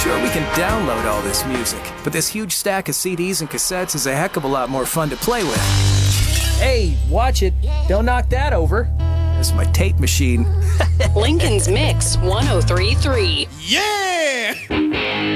Sure, we can download all this music, but this huge stack of CDs and cassettes is a heck of a lot more fun to play with. Hey, watch it. Don't knock that over. This is my tape machine. Lincoln's Mix 1033. Yeah!